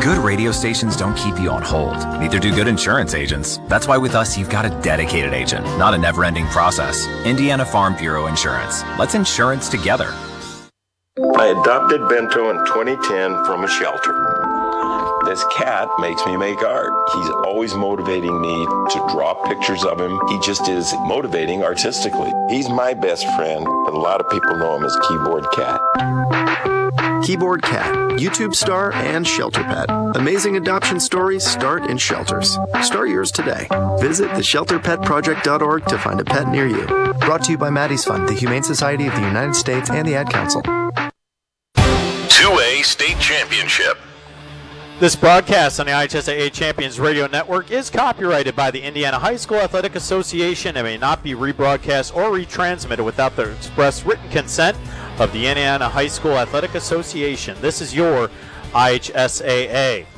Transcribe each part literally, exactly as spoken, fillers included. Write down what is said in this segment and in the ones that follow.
Good radio stations don't keep you on hold. Neither do good insurance agents. That's why with us, you've got a dedicated agent, not a never-ending process. Indiana Farm Bureau Insurance. Let's insurance together. I adopted Bento in twenty ten from a shelter. This cat makes me make art. He's always motivating me to draw pictures of him. He just is motivating artistically. He's my best friend, but a lot of people know him as Keyboard Cat. Keyboard Cat, YouTube star and shelter pet. Amazing adoption stories start in shelters. Start yours today. Visit the shelter pet project dot org to find a pet near you. Brought to you by Maddie's Fund, the Humane Society of the United States, and the Ad Council. two A State Championship. This broadcast on the I H S A A Champions Radio Network is copyrighted by the Indiana High School Athletic Association and may not be rebroadcast or retransmitted without the express written consent of the Indiana High School Athletic Association. This is your I H S A A.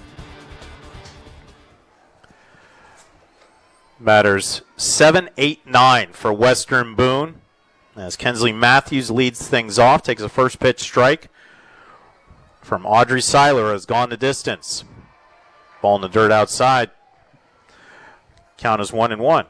Matters seven eight nine for Western Boone as Kensley Matthews leads things off, takes a first pitch strike from Audrey Seiler, has gone the distance. Ball in the dirt outside. Count is one and one.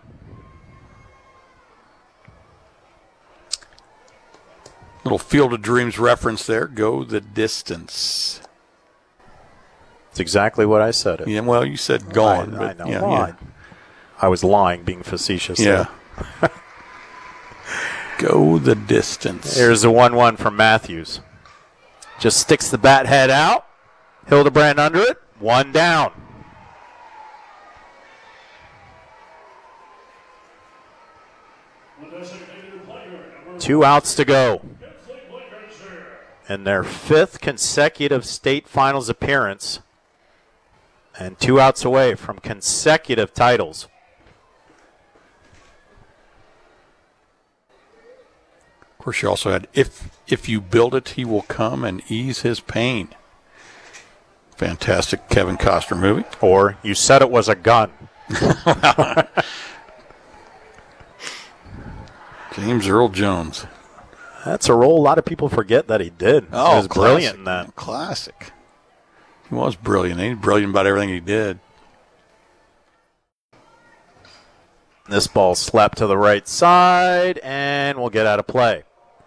Little Field of Dreams reference there. Go the distance. It's exactly what I said. Yeah, well, you said gone. I, but I know. Yeah, well, yeah. I, I was lying, being facetious. Yeah. Go the distance. Here's the one one from Matthews. Just sticks the bat head out. Hildebrand under it. One down. Two outs to go. In their fifth consecutive state finals appearance. And two outs away from consecutive titles. Of course, you also had, if if you build it, he will come and ease his pain. Fantastic Kevin Costner movie. Or you said it was a gun. James Earl Jones. That's a role a lot of people forget that he did. Oh, he was classic. brilliant in that. Classic. He was brilliant. He was brilliant about everything he did. This ball slapped to the right side, and we'll get out of play.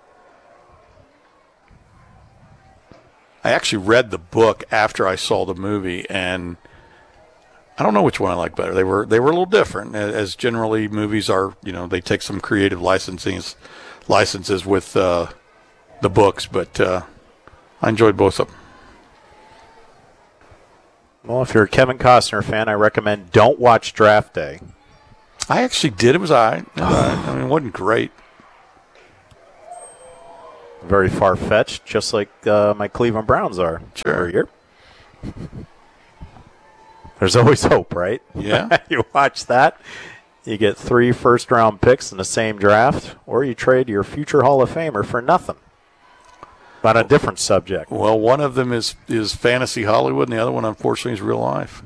I actually read the book after I saw the movie, and I don't know which one I like better. They were they were a little different, as generally movies are. You know, they take some creative licensing licenses with uh, the books, but uh, I enjoyed both of them. Well, if you're a Kevin Costner fan, I recommend don't watch Draft Day. I actually did. It was all right. It was all right. I mean, it wasn't great. Very far-fetched, just like uh, my Cleveland Browns are Sure. every year. There's always hope, right? Yeah. You watch that, you get three first-round picks in the same draft, or you trade your future Hall of Famer for nothing. On a different subject. Well, one of them is, is fantasy Hollywood, and the other one, unfortunately, is real life.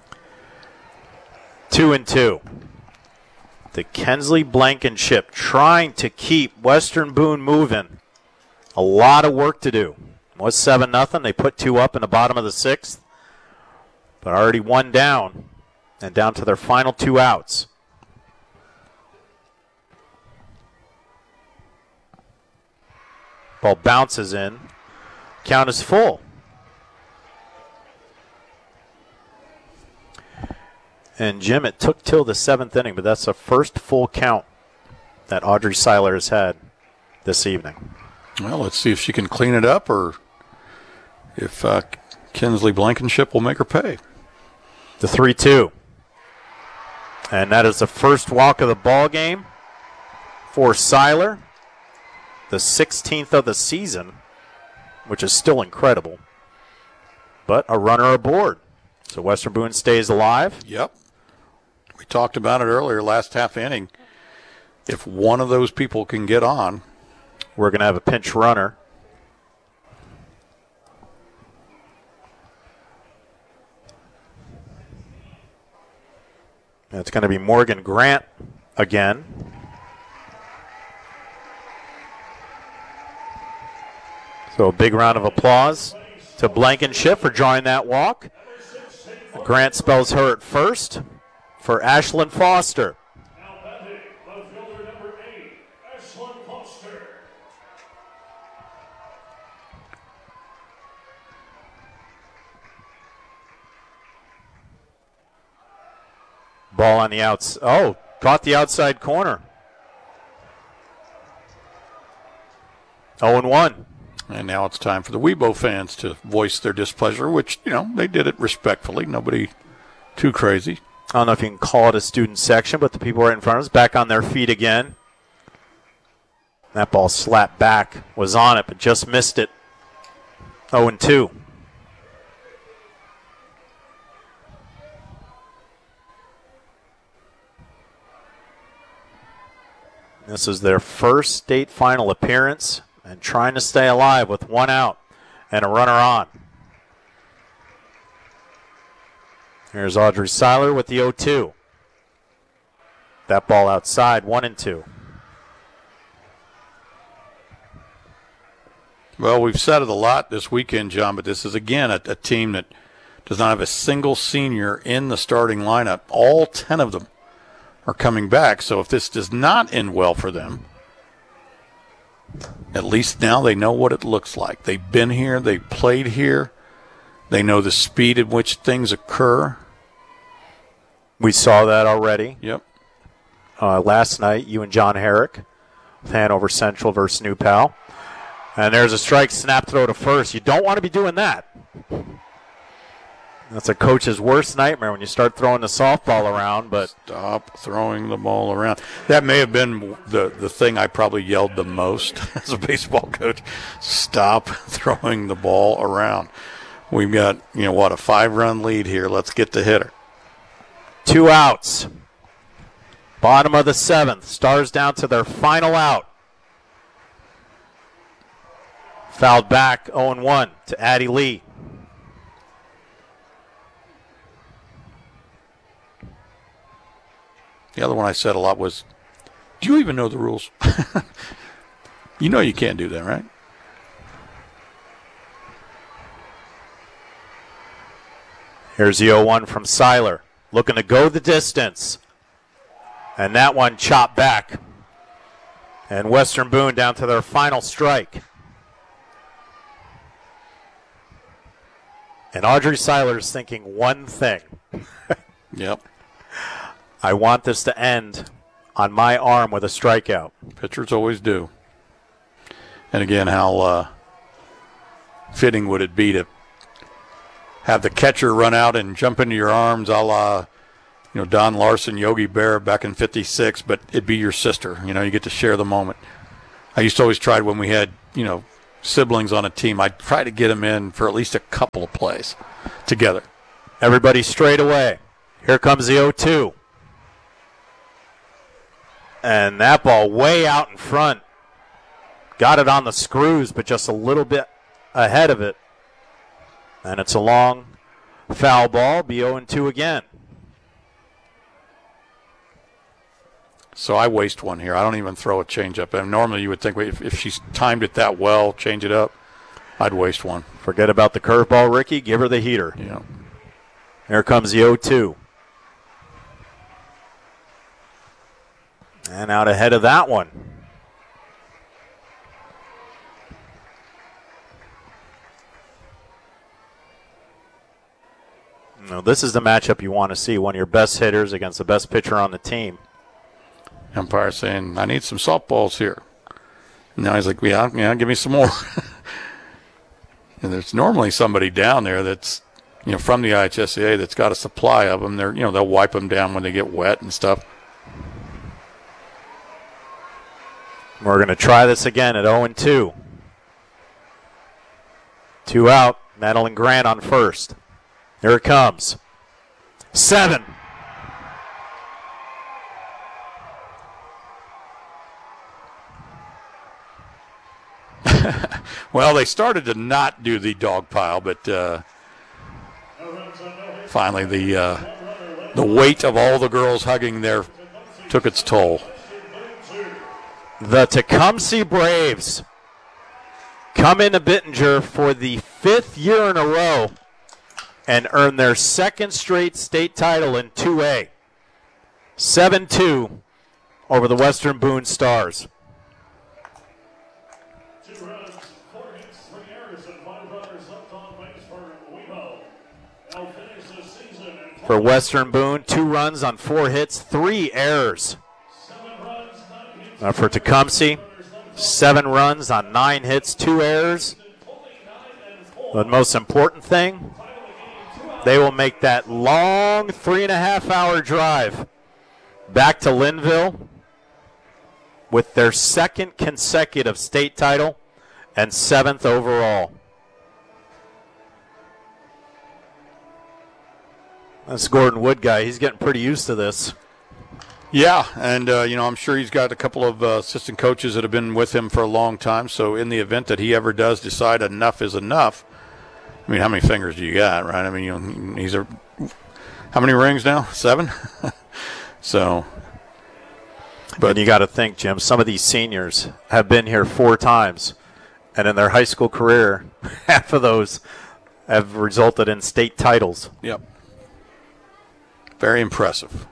Two and two. The Kensley Blankenship trying to keep Western Boone moving. A lot of work to do. It was seven nothing. They put two up in the bottom of the sixth. But already one down. And down to their final two outs. Ball bounces in. Count is full. And, Jim, it took till the seventh inning, but that's the first full count that Audrey Seiler has had this evening. Well, let's see if she can clean it up or if uh, Kensley Blankenship will make her pay. The three two. And that is the first walk of the ball game for Seiler. The sixteenth of the season, which is still incredible. But a runner aboard. So Western Boone stays alive. Yep. We talked about it earlier, last half inning. If one of those people can get on, we're going to have a pinch runner. And it's going to be Morgan Grant again. So a big round of applause to Blankenship for drawing that walk. Grant spells her at first for Ashlyn Foster. Ball on the outs. Oh, caught the outside corner. oh and one. And now it's time for the Weibo fans to voice their displeasure, which, you know, they did it respectfully. Nobody too crazy. I don't know if you can call it a student section, but the people right in front of us back on their feet again. That ball slapped back, was on it, but just missed it. oh and two. This is their first state final appearance and trying to stay alive with one out and a runner on. Here's Audrey Seiler with the oh two. That ball outside, one and two. Well, we've said it a lot this weekend, John, but this is, again, a, a team that does not have a single senior in the starting lineup. All ten of them are coming back, so if this does not end well for them, at least now they know what it looks like. They've been here, they've played here, they know the speed at which things occur. We saw that already. Yep. Uh, last night, you and John Herrick with Hanover Central versus New Pal. And there's a strike, snap throw to first. You don't want to be doing that. That's a coach's worst nightmare when you start throwing the softball around. But stop throwing the ball around. That may have been the, the thing I probably yelled the most as a baseball coach. Stop throwing the ball around. We've got, you know, what, a five-run lead here. Let's get the hitter. Two outs. Bottom of the seventh. Stars down to their final out. Fouled back, oh and one to Addie Lee. The other one I said a lot was, do you even know the rules? You know you can't do that, right? Here's the oh one from Seiler. Looking to go the distance. And that one chopped back. And Western Boone down to their final strike. And Audrey Seiler is thinking one thing. Yep. I want this to end on my arm with a strikeout. Pitchers always do. And again, how uh, fitting would it be to have the catcher run out and jump into your arms a la, you know, Don Larson, Yogi Berra back in fifty-six, but it'd be your sister. You know, you get to share the moment. I used to always try when we had, you know, siblings on a team, I'd try to get them in for at least a couple of plays together. Everybody straight away. Here comes the oh two. And that ball way out in front. Got it on the screws, but just a little bit ahead of it. And it's a long foul ball. Be oh and two again. So I waste one here. I don't even throw a changeup. And normally you would think if, if she's timed it that well, change it up, I'd waste one. Forget about the curveball, Ricky. Give her the heater. Yeah. Here comes the oh two. And out ahead of that one. Now, this is the matchup you want to see. One of your best hitters against the best pitcher on the team. Umpire saying, I need some softballs here. And now he's like, yeah, yeah, give me some more. And there's normally somebody down there that's, you know, from the I H S C A that's got a supply of them. They're, you know, they'll wipe them down when they get wet and stuff. We're going to try this again at oh and two. Two out. Madeline Grant on first. Here it comes. Seven. Well, they started to not do the dog pile, but uh, finally the uh, the weight of all the girls hugging there took its toll. The Tecumseh Braves come into Bittinger for the fifth year in a row and earn their second straight state title in two A. seven two over the Western Boone Stars. Two runs, four hits, three errors, and five runners left on base for Wemo. They'll finish the season in For Western Boone, two runs on four hits, three errors. seven runs, nine hits. Uh, for Tecumseh, seven runs on nine hits, two errors. The most important thing, they will make that long three and a half hour drive back to Linville with their second consecutive state title and seventh overall. This Gordon Wood guy, he's getting pretty used to this. Yeah, and, uh, you know, I'm sure he's got a couple of uh, assistant coaches that have been with him for a long time, so in the event that he ever does decide enough is enough, I mean, how many fingers do you got, right? I mean, you know, he's a – how many rings now? Seven? So – But you got to think, Jim, some of these seniors have been here four times, and in their high school career, half of those have resulted in state titles. Yep. Very impressive.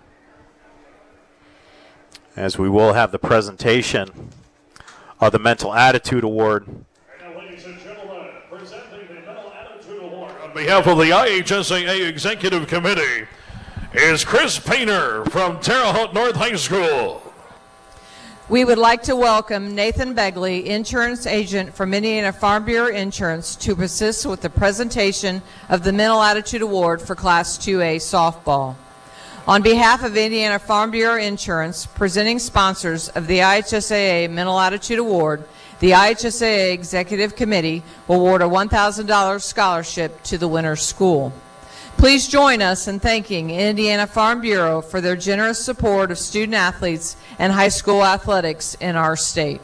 As we will have the presentation of the Mental Attitude Award. And now, ladies and gentlemen, presenting the Mental Attitude Award On behalf of the I H S A A Executive Committee is Chris Painter from Terre Haute North High School. We would like to welcome Nathan Begley, insurance agent from Indiana Farm Bureau Insurance, to assist with the presentation of the Mental Attitude Award for Class two A softball. On behalf of Indiana Farm Bureau Insurance, presenting sponsors of the I H S A A Mental Attitude Award, the I H S A A Executive Committee will award a one thousand dollars scholarship to the winner's school. Please join us in thanking Indiana Farm Bureau for their generous support of student athletes and high school athletics in our state.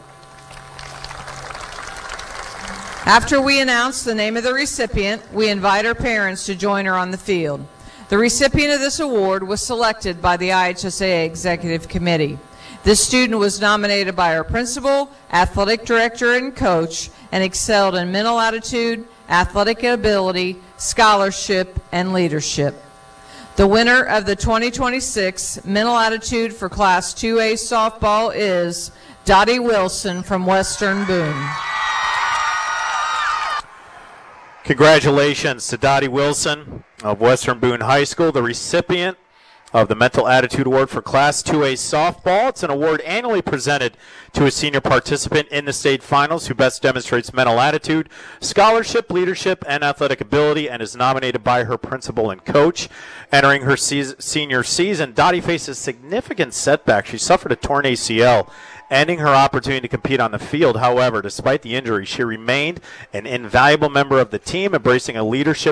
After we announce the name of the recipient, we invite our parents to join her on the field. The recipient of this award was selected by the I H S A A Executive Committee. This student was nominated by our principal, athletic director, and coach, and excelled in mental attitude, athletic ability, scholarship, and leadership. The winner of the twenty twenty-six Mental Attitude for Class two A softball is Dottie Wilson from Western Boone. Congratulations to Dottie Wilson of Western Boone High School, the recipient of the Mental Attitude Award for Class two A softball. It's an award annually presented to a senior participant in the state finals who best demonstrates mental attitude, scholarship, leadership, and athletic ability, and is nominated by her principal and coach. Entering her se- senior season, Dottie faces significant setbacks. She suffered a torn A C L, ending her opportunity to compete on the field. However, despite the injury, she remained an invaluable member of the team, embracing a leadership